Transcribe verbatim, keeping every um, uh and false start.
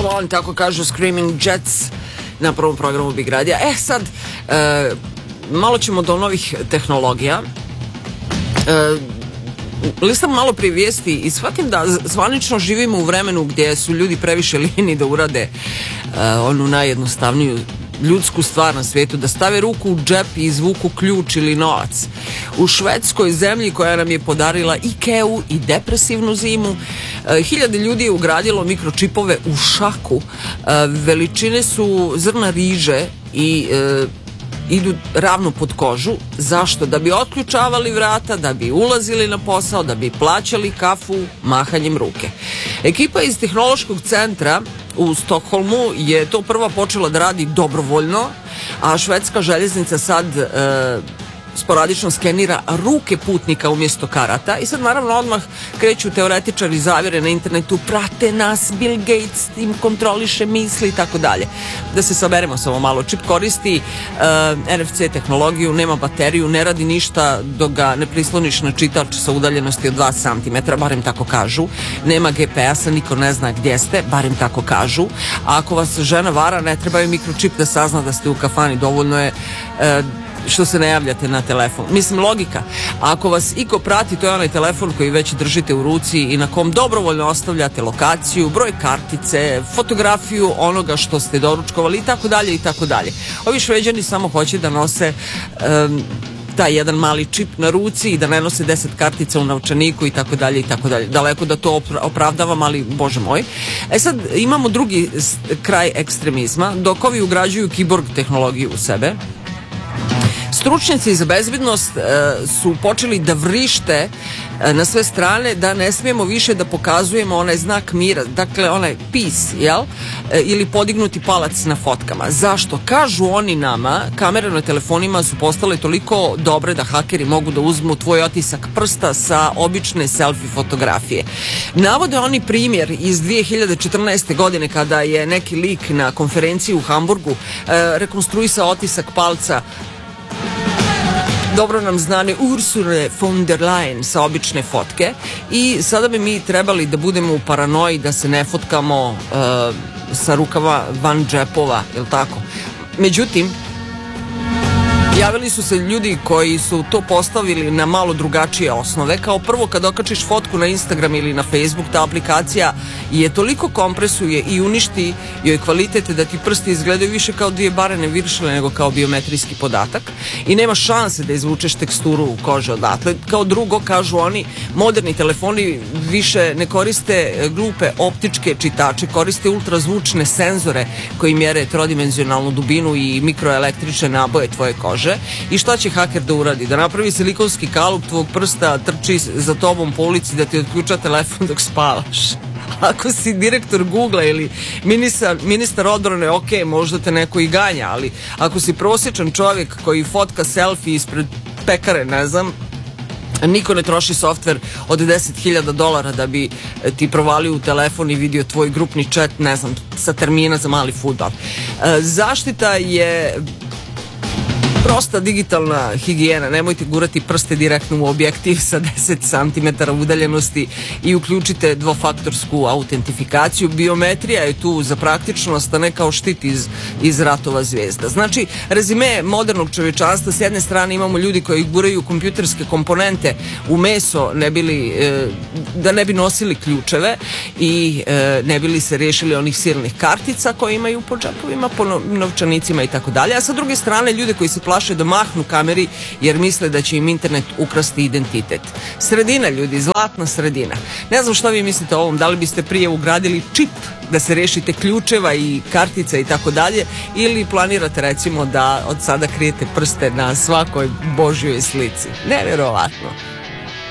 On, tako kažu Screaming Jets na prvom programu Big Radija. E sad, e, malo ćemo do novih tehnologija. E, listam malo prije vijesti i shvatim da zvanično živimo u vremenu gdje su ljudi previše lijeni da urade e, onu najjednostavniju ljudsku stvar na svijetu, da stave ruku u džep i izvuku ključ ili novac. U Švedskoj, zemlji koja nam je podarila Ikeu i depresivnu zimu, e, hiljade ljudi je ugradilo mikročipove u šaku. E, veličine su zrna riže i e, idu ravno pod kožu. Zašto? Da bi otključavali vrata, da bi ulazili na posao, da bi plaćali kafu mahanjem ruke. Ekipa iz tehnološkog centra u Stokholmu je to prva počela da radi dobrovoljno, a švedska željeznica sad e, sporadično skenira ruke putnika umjesto karata i sad naravno odmah kreću teoretičari zavjere na internetu, prate nas, Bill Gates im kontroliše misli i tako dalje. Da se saberemo samo malo, čip koristi uh, N F C tehnologiju, nema bateriju, ne radi ništa dok ga ne prisloniš na čitač sa udaljenosti od dva centimetra, barem tako kažu. Nema G P S-a, niko ne zna gdje ste, barem tako kažu. A ako vas žena vara, ne treba je mikročip da sazna da ste u kafani, dovoljno je uh, što se ne javljate na telefon. Mislim, logika. Ako vas iko prati, to je onaj telefon koji već držite u ruci i na kom dobrovoljno ostavljate lokaciju, broj kartice, fotografiju onoga što ste doručkovali i tako dalje i tako dalje. Ovi Šveđani samo hoće da nose um, taj jedan mali čip na ruci i da ne nose deset kartica u novčaniku i tako dalje i tako dalje. Daleko da to opravdavam, ali bože moj. E sad imamo drugi kraj ekstremizma, dok ovi ugrađuju kiborg tehnologiju u sebe. Stručnjaci za bezbednost e, su počeli da vrište e, na sve strane da ne smijemo više da pokazujemo onaj znak mira, dakle onaj peace, jel? E, ili podignuti palac na fotkama. Zašto? Kažu oni nama, kamere na telefonima su postale toliko dobre da hakeri mogu da uzmu tvoj otisak prsta sa obične selfie fotografije. Navode oni primjer iz dvije hiljade četrnaeste. godine kada je neki lik na konferenciji u Hamburgu e, rekonstruisao otisak palca dobro nam znane Ursule von der Leyen sa obične fotke i sada bi mi trebali da budemo u paranoji da se ne fotkamo uh, sa rukava van džepova, jel tako? Međutim, javili su se ljudi koji su to postavili na malo drugačije osnove. Kao prvo, kad okačiš fotku na Instagram ili na Facebook, ta aplikacija je toliko kompresuje i uništi joj kvalitet da ti prsti izgledaju više kao dvije barene viršle nego kao biometrijski podatak i nema šanse da izvučeš teksturu u kože odatle. Kao drugo, kažu oni, moderni telefoni više ne koriste glupe optičke čitače, koriste ultrazvučne senzore koji mjere trodimenzionalnu dubinu i mikroelektrične naboje tvoje kože. I šta će haker da uradi? Da napravi silikonski kalup tvog prsta, trči za tobom po ulici da ti otključa telefon dok spavaš. Ako si direktor Google ili ministar, ministar odbrane, ok, možda te neko i ganja, ali ako si prosječan čovjek koji fotka selfie ispred pekare, ne znam, niko ne troši softver od deset hiljada dolara da bi ti provalio u telefon i vidio tvoj grupni chat, ne znam, sa termina za mali fudbal. E, zaštita je prosta digitalna higijena, nemojte gurati prste direktno u objektiv sa deset centimetara udaljenosti i uključite dvofaktorsku autentifikaciju. Biometrija je tu za praktičnost, a ne kao štit iz, iz ratova zvijezda. Znači, rezime modernog čovječanstva, s jedne strane imamo ljudi koji guraju kompjuterske komponente u meso ne bili, e, da ne bi nosili ključeve i e, ne bili se riješili onih silnih kartica koje imaju po džepovima, po novčanicima i tako dalje. A sa druge strane, ljude koji se plaše da mahnu kameri jer misle da će im internet ukrasti identitet. Sredina, ljudi, zlatna sredina. Ne znam šta vi mislite o ovom, da li biste prije ugradili čip da se rešite ključeva i kartica i tako dalje, ili planirate recimo da od sada krijete prste na svakoj božjoj slici. Nevjerovatno.